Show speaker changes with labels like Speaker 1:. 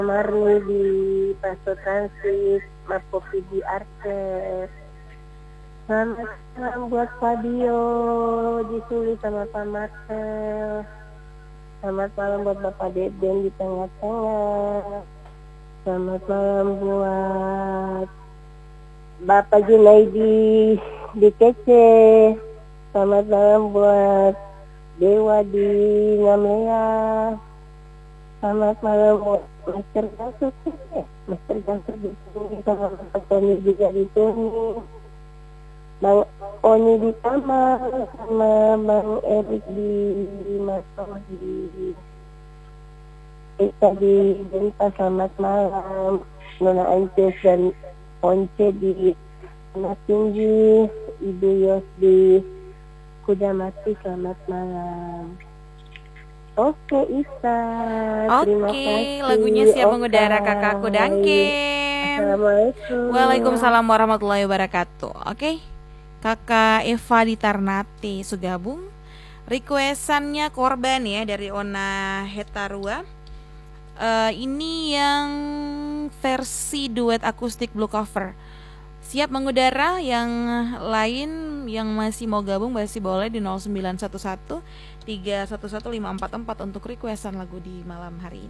Speaker 1: Marni di Paso Transit, Makopi di Artes. Selamat malam buat Fabio, Jisuli sama Pak Marcel. Selamat malam buat Bapak Deden di tengah-tengah. Selamat malam buat Bapak Junaidi di Kece. Selamat malam buat Dewa di Ngamlea. Selamat malam buat Master Gasut. Master Gasut di sini sama Bapak Tony juga di sini. Bang Oni di kamar sama Bang Erik di Masuk di Eka di Denpa. Selamat malam Nona Ances dan Once di Anak Tinggi, Ibu Yos di Kuda Mati. Selamat malam. Oke Isa, terima kasih.
Speaker 2: Lagunya siap mengudara kakakku Dangkim.
Speaker 1: Assalamualaikum.
Speaker 2: Waalaikumsalam warahmatullahi wabarakatuh. Oke, Kakak Eva di Ternate sugabung. Requestannya Korban ya dari Ona Hetarua. Ini yang versi duet akustik blue cover. Siap mengudara. Yang lain yang masih mau gabung masih boleh di 0911 311 544 untuk requestan lagu di malam hari ini.